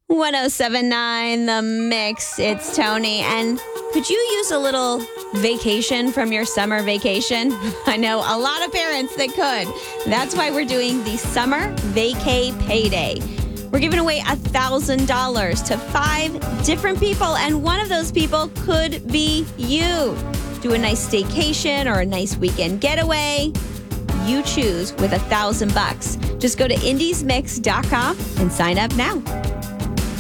1079 The Mix. It's Tony. And could you use a little vacation from your summer vacation? I know a lot of parents that could. That's why we're doing the Summer Vacay Payday. We're giving away $1,000 to 5 different people, and one of those people could be you. Do a nice staycation or a nice weekend getaway. You choose with $1,000. Just go to indiesmix.com and sign up now.